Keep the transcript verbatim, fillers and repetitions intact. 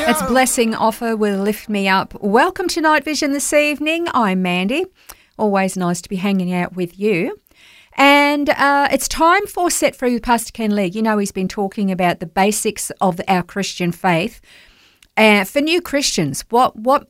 It's Blessing Offer with Lift Me Up. Welcome to Night Vision this evening. I'm Mandy. Always nice to be hanging out with you. And uh, it's time for Set Free with Pastor Ken Legg. You know, he's been talking about the basics of our Christian faith. Uh, for new Christians, what what